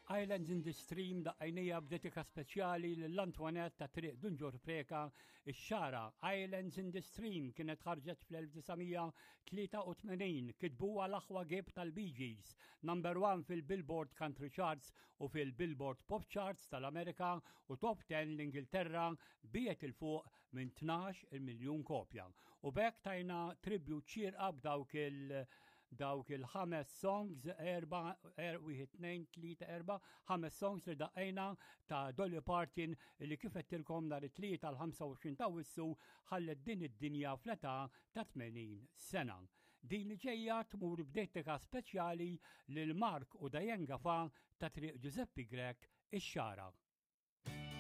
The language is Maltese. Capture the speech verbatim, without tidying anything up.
Islands in the Stream daqqajnija b'detika speċjali l-Antoinette ta' triq Dunġor Preka ix-xara. Islands in the Stream kienet ħarġet fl-1983 kitbuha l-aħwa gib tal-Bee Gees, number one fil-Billboard Country Charts u fil-Billboard Pop Charts tal-Amerika u top ten l-Ingilterra biet il-fuq minn tnax il-miljun kopja. U bekk tajna tribute xierqa b'dawk il- dawk il-ħames songs, erba, er, wieħed, tnejn, tlieta, erba, ħames songs li daqqejna ta' Dolly Parton li kifettilkom nhar it-tlieta l-ħamsa u għoxrin ta' Wissu ħallet din id-dinja fl-età ta' tmenin sena. Din li ġejja tmur b'detika speċjali lil Mark u Diane Gafa ta' triq Giuseppe Grek ix-xara.